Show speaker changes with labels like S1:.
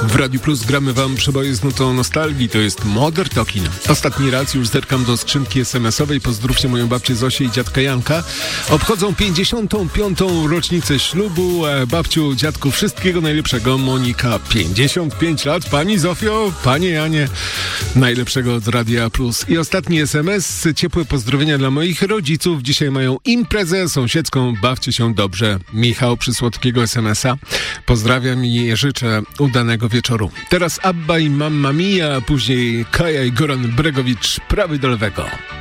S1: W Radiu Plus gramy wam przeboje z nutą nostalgii, to jest Modern Talking. Ostatni raz już zerkam do skrzynki SMS-owej, pozdrówcie moją babcię Zosię i dziadka Janka. Obchodzą 55. rocznicę ślubu. Babciu, dziadku, wszystkiego najlepszego. Monika, 55 lat. Pani Zofio, panie Janie, najlepszego od Radia Plus. I ostatni SMS, ciepłe pozdrowienia dla moich rodziców. Dzisiaj mają imprezę sąsiedzką, bawcie się dobrze. Michał, przysłodkiego SMS-a. Pozdrawiam i życzę udanego wieczoru. Teraz Abba i Mamma Mia, a później Kaja i Goran Bregowicz, prawy do lewego.